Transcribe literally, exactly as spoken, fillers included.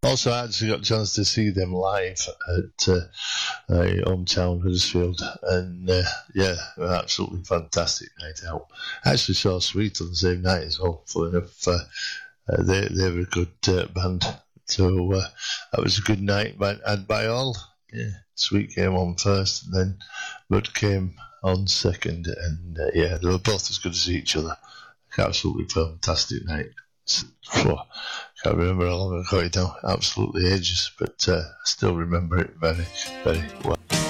Also, I actually got a chance to see them live at uh, uh, hometown Huddersfield, and uh, yeah, absolutely fantastic night out. I actually saw Sweet on the same night as well. Funny enough, uh, uh, they they were a good uh, band, so uh, that was a good night. By, and by all, yeah, Sweet came on first, and then Bud came on second, and uh, yeah, they were both as good as each other. Absolutely fantastic night. So, can't remember how long ago it now, absolutely ages, but uh, I still remember it very, very well.